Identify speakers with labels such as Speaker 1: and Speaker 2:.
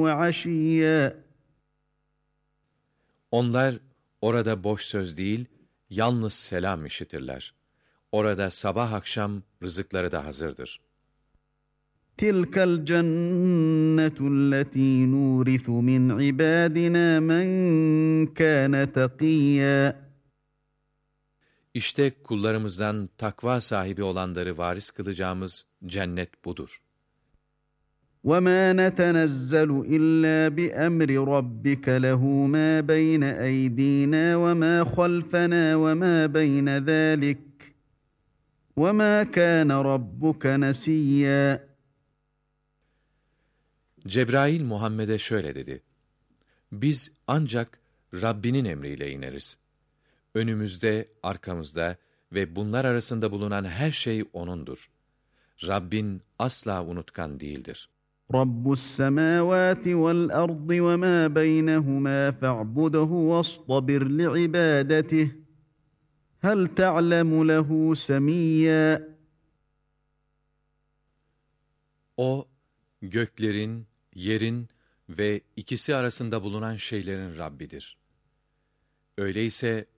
Speaker 1: وعشيا.
Speaker 2: Onlar orada boş söz değil, yalnız selam işitirler. Orada sabah akşam rızıkları da hazırdır.
Speaker 1: تلك الجنة التي نورث من عبادنا من كان تقيا.
Speaker 2: İşte kullarımızdan takva sahibi olanları varis kılacağımız cennet budur.
Speaker 1: وَمَا نَتَنَزَّلُ إِلَّا بِأَمْرِ رَبِّكَ لَهُ مَا بَيْنَ أَيْدِينَا وَمَا خَلْفَنَا وَمَا بَيْنَ ذَٰلِكَ وَمَا كَانَ رَبُّكَ نَسِيًّا.
Speaker 2: Cebrail Muhammed'e şöyle dedi: Biz ancak Rabbinin emriyle ineriz. Önümüzde, arkamızda ve bunlar arasında bulunan her şey O'nundur. Rabbin asla unutkan değildir.
Speaker 1: رَبُّ السَّمَاوَاتِ وَالْأَرْضِ وَمَا بَيْنَهُمَا فَاعْبُدْهُ وَاصْطَبِرْ لِعِبَادَتِهِ هَلْ تَعْلَمُ لَهُ سَمِيًّا.
Speaker 2: O, göklerin, yerin ve ikisi arasında bulunan şeylerin Rabbidir. Öyleyse